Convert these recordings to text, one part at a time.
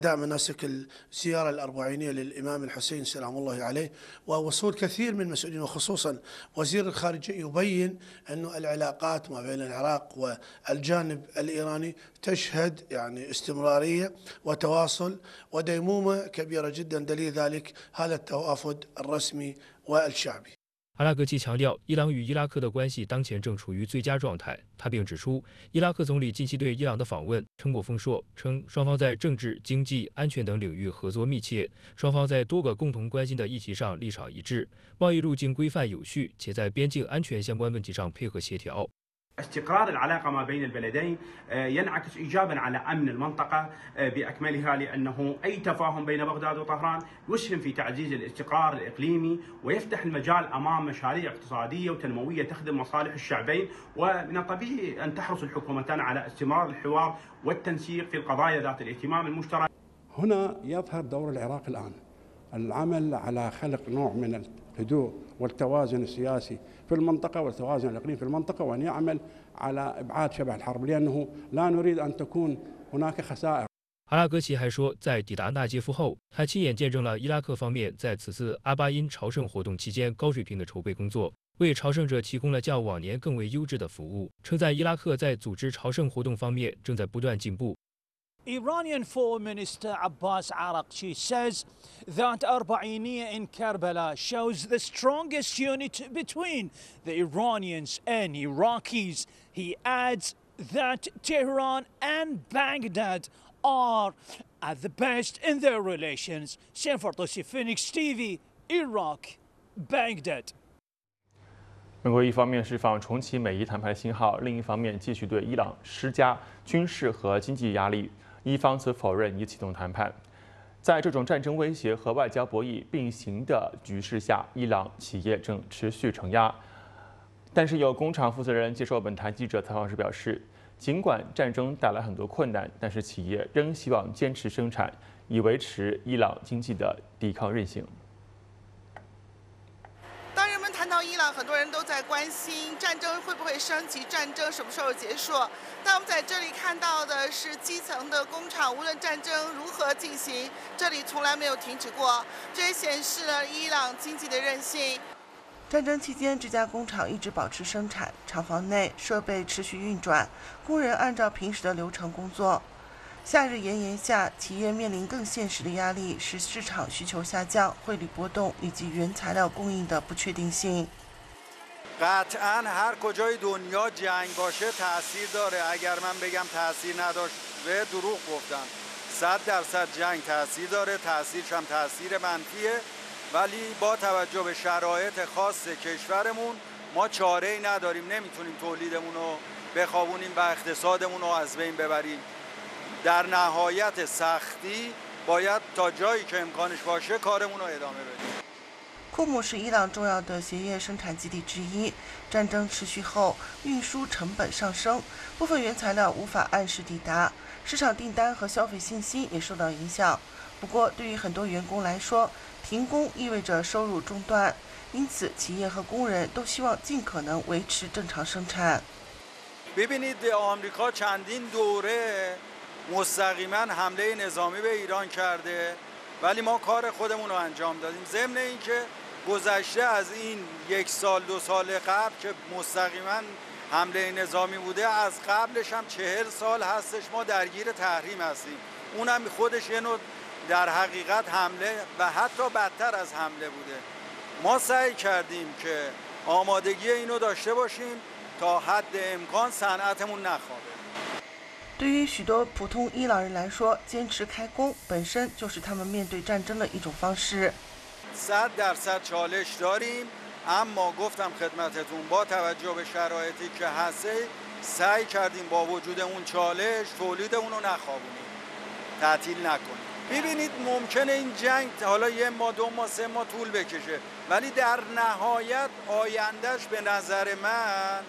أداء مناسك الزيارة الأربعينية للإمام الحسين سلام الله عليه ووصول كثير من المسؤولين وخصوصا وزير الخارجية يبين أن العلاقات ما بين العراق والجانب الإيراني تشهد يعني استمرارية وتواصل وديمومة كبيرة جدا، دليل ذلك هذا التوافد الرسمي والشعبي。 阿拉格齐强调，伊朗与伊拉克的关系当前正处于最佳状态。他并指出，伊拉克总理近期对伊朗的访问成果丰硕，称双方在政治、经济、安全等领域合作密切，双方在多个共同关心的议题上立场一致，贸易路径规范有序，且在边境安全相关问题上配合协调。 استقرار العلاقة ما بين البلدين ينعكس إيجابا على أمن المنطقة بأكملها، لأنه أي تفاهم بين بغداد وطهران يسهم في تعزيز الاستقرار الإقليمي ويفتح المجال أمام مشاريع اقتصادية وتنموية تخدم مصالح الشعبين، ومن الطبيعي أن تحرص الحكومتان على استمرار الحوار والتنسيق في القضايا ذات الاهتمام المشترك. هنا يظهر دور العراق الآن، العمل على خلق نوع من الهدوء والتوازن السياسي في المنطقة والتوازن الإقليمي في المنطقة، وأن يعمل على إبعاد شبح الحرب، لأنه لا نريد أن تكون هناك خسائر。 阿拉格齐还说，在抵达纳杰夫后，他亲眼见证了伊拉克方面在此次阿巴因朝圣活动期间高水平的筹备工作，为朝圣者提供了较往年更为优质的服务。称赞伊拉克在组织朝圣活动方面正在不断进步。 Iranian Foreign Minister Abbas Araghchi says that Arba'iniya in Karbala shows the strongest unity between the Iranians and Iraqis. He adds that Tehran and Baghdad are at the best in their relations. Sanfardosi, Phoenix TV, Iraq, Baghdad. 美国一方面释放重启美伊谈判信号，另一方面继续对伊朗施加军事和经济压力。 伊方则否认已启动谈判。在这种战争威胁和外交博弈并行的局势下，伊朗企业正持续承压。但是有工厂负责人接受本台记者采访时表示，尽管战争带来很多困难，但是企业仍希望坚持生产，以维持伊朗经济的抵抗韧性。 谈到伊朗，很多人都在关心战争会不会升级，战争什么时候结束。但我们在这里看到的是基层的工厂，无论战争如何进行，这里从来没有停止过。这也显示了伊朗经济的韧性。战争期间，这家工厂一直保持生产，厂房内设备持续运转，工人按照平时的流程工作。 夏日炎炎下，企业面临更现实的压力是市场需求下降、汇率波动以及原材料供应的不确定性。 قطعاً هر کجای دنیا جنگ باشه تاثیر داره. اگر من بگم تاثیر نداره دروغ گفتم. 100% جنگ تاثیر داره. تاثیرش هم تاثیر منفیه. ولی با توجه به شرایط خاص کشورمون ما چاره‌ای نداریم. نمیتونیم تولیدمون رو بخوابونیم و اقتصادمون رو از بین ببریم. در نهایت سختی باید تا جایی که امکانش باشه کارمون رو ادامه بدیم. 库姆是伊朗重要的鞋业生产基地之一。战争持续后，运输成本上升，部分原材料无法按时抵达，市场订单和消费信心也受到影响。不过，对于很多员工来说，停工意味着收入中断，因此企业和工人都希望尽可能维持正常生产。 ببینید آمریکا چندین دوره مستقیما حمله نظامی به ایران کرده ولی ما کار خودمون رو انجام دادیم. ضمن اینکه گذشته از این 1 سال 2 سال قبل که مستقیما حمله نظامی بوده، از قبلش هم 40 سال هستش ما درگیر تحریم هستیم. اونم خودش یه نوع در حقیقت حمله و حتی بدتر از حمله بوده. ما سعی کردیم که آمادگی اینو داشته باشیم تا حد امکان صنعتمون نخوابه. 对于许多普通伊朗人来说，坚持开工本身就是他们面对战争的一种方式。 100% چالش داریم، اما گفتم خدمتتون با توجه به شرایطی که هست سعی کردیم با وجود اون چالش تولیدمون رو نخوابونیم، تعطیل نکنیم. ببینید ممکنه این جنگ حالا 1 ماه 2 ماه 3 ماه طول بکشه، ولی در نهایت آیندهش به نظر من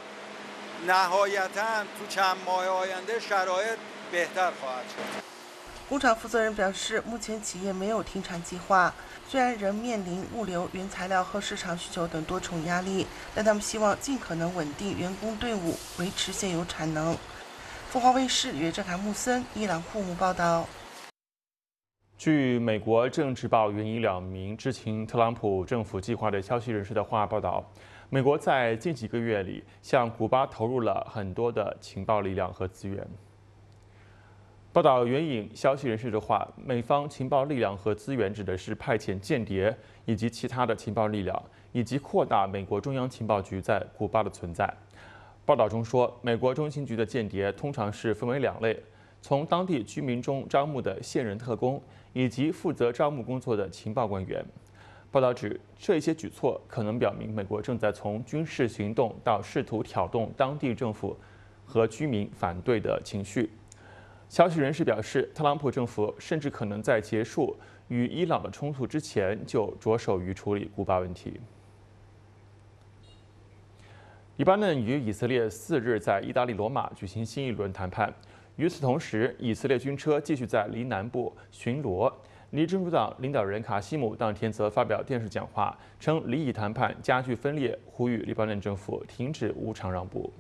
نهایتاً تو چند ماه آینده شرایط بهتر خواهد شد. 工厂负责人表示，目前企业没有停产计划，虽然仍面临物流、原材料和市场需求等多重压力，但他们希望尽可能稳定员工队伍，维持现有产能。凤凰卫视约正坎穆森伊朗库姆报道。 据美国政治报援引2名知情特朗普政府计划的消息人士的话报道，美国在近几个月里向古巴投入了很多的情报力量和资源。报道援引消息人士的话，美方情报力量和资源指的是派遣间谍以及其他的情报力量，以及扩大美国中央情报局在古巴的存在。报道中说，美国中情局的间谍通常是分为2类。从当地居民中招募的现任特工，以及负责招募工作的情报官员。报道指，这些举措可能表明美国正在从军事行动到试图挑动当地政府和居民反对的情绪。消息人士表示，特朗普政府甚至可能在结束与伊朗的冲突之前就着手于处理古巴问题。黎巴嫩与以色列4日在意大利罗马举行新一轮谈判。与此同时，以色列军车继续在黎南部巡逻。黎真主党领导人卡西姆当天则发表电视讲话，称黎以谈判加剧分裂，呼吁黎巴嫩政府停止无偿让步。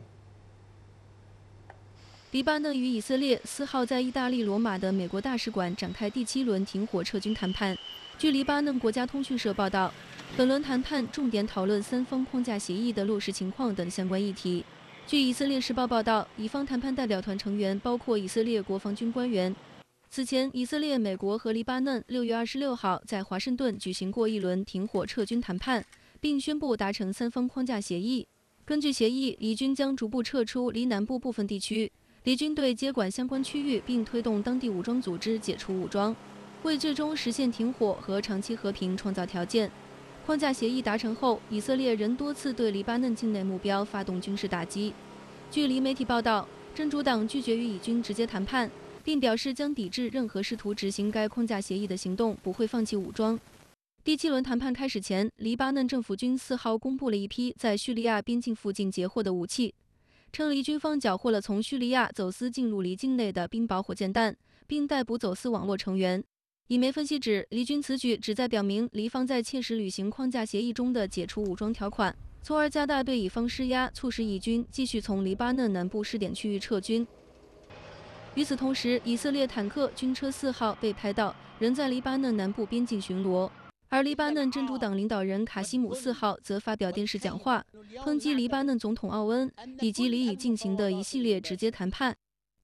黎巴嫩与以色列4号在意大利罗马的美国大使馆展开第7轮停火撤军谈判。据黎巴嫩国家通讯社报道，本轮谈判重点讨论3方框架协议的落实情况等相关议题。据以色列时报报道，以方谈判代表团成员包括以色列国防军官员。此前，以色列、美国和黎巴嫩6月26号在华盛顿举行过一轮停火撤军谈判，并宣布达成3方框架协议。根据协议，以军将逐步撤出黎南部部分地区，黎军队接管相关区域，并推动当地武装组织解除武装，为最终实现停火和长期和平创造条件。框架协议达成后，以色列仍多次对黎巴嫩境内目标发动军事打击。据黎媒体报道，真主党拒绝与以军直接谈判，并表示将抵制任何试图执行该框架协议的行动，不会放弃武装。第7轮谈判开始前，黎巴嫩政府军4号公布了一批在叙利亚边境附近截获的武器，称黎军方缴获了从叙利亚走私进入黎境内的冰雹火箭弹，并逮捕走私网络成员。以媒分析指，黎军此举旨在表明黎方在切实履行框架协议中的解除武装条款，从而加大对以方施压，促使以军继续从黎巴嫩南部试点区域撤军。与此同时，以色列坦克军车4号被拍到仍在黎巴嫩南部边境巡逻，而黎巴嫩真主党领导人卡西姆4号则发表电视讲话，抨击黎巴嫩总统奥恩以及黎以进行的一系列直接谈判。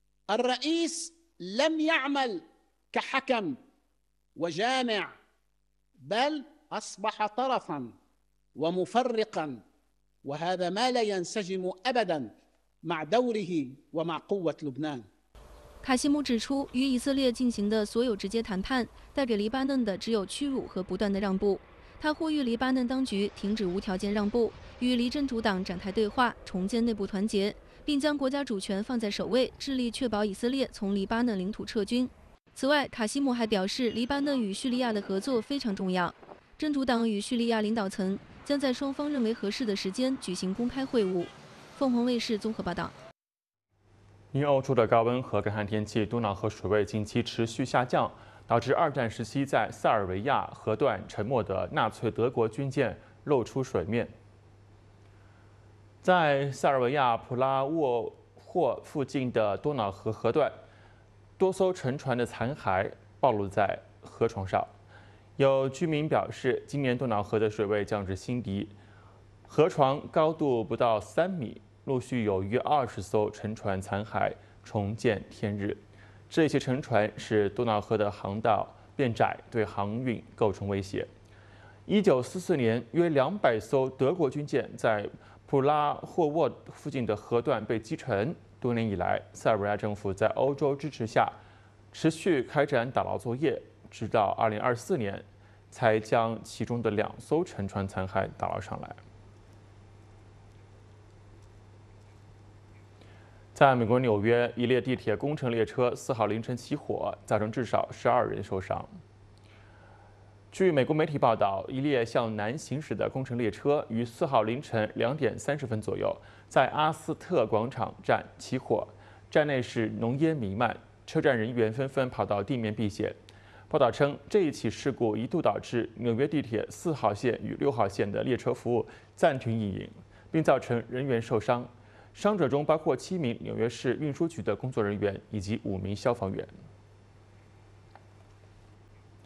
وجامع بل أصبح طرفا ومفرقا وهذا ما لا ينسجم أبدا مع دوره ومع قوة لبنان。 卡西姆指出，与以色列进行的所有直接谈判带给黎巴嫩的只有屈辱和不断的让步。他呼吁黎巴嫩当局停止无条件让步，与黎真主党展开对话，重建内部团结，并将国家主权放在首位，致力确保以色列从黎巴嫩领土撤军。此外，卡西姆还表示，黎巴嫩与叙利亚的合作非常重要。真主党与叙利亚领导层将在双方认为合适的时间举行公开会晤。凤凰卫视综合报道。 因欧洲的高温和干旱天气，多瑙河水位近期持续下降，导致2战时期在塞尔维亚河段沉没的纳粹德国军舰露出水面。在塞尔维亚普拉沃霍附近的多瑙河河段，多艘沉船的残骸暴露在河床上。有居民表示，今年多瑙河的水位降至新低，河床高度不到3米，陆续有约20艘沉船残骸重见天日。这些沉船使多瑙河的航道变窄，对航运构成威胁。1944年，约200艘德国军舰在普拉霍沃附近的河段被击沉。多年以来，塞尔维亚政府在欧洲支持下持续开展打捞作业，直到2024年才将其中的2艘沉船残骸打捞上来。在美国纽约，一列地铁工程列车4号凌晨起火，造成至少12人受伤。据美国媒体报道，一列向南行驶的工程列车于4号凌晨2点30分左右在阿斯特广场站起火，站内是浓烟弥漫，车站人员纷纷跑到地面避险。报道称，这一起事故一度导致纽约地铁4号线与6号线的列车服务暂停运营，并造成人员受伤。伤者中包括7名纽约市运输局的工作人员以及5名消防员。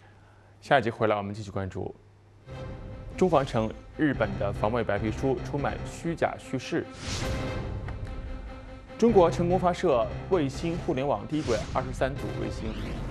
下一集回来，我们继续关注中方称日本的防卫白皮书充满虚假叙事。中国成功发射卫星互联网低轨23组卫星。